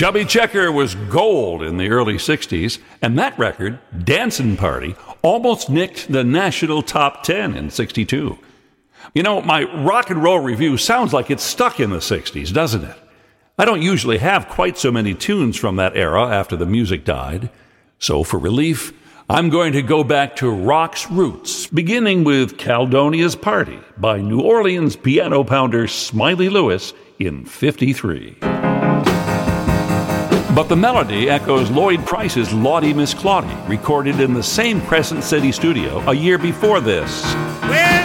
Chubby Checker was gold in the early 60s, and that record, Dancin' Party, almost nicked the national top 10 in 62. You know, my rock and roll review sounds like it's stuck in the 60s, doesn't it? I don't usually have quite so many tunes from that era after the music died. So for relief, I'm going to go back to rock's roots, beginning with Caledonia's Party by New Orleans piano pounder Smiley Lewis in 53. But the melody echoes Lloyd Price's Lawdy Miss Clawdy, recorded in the same Crescent City studio a year before this.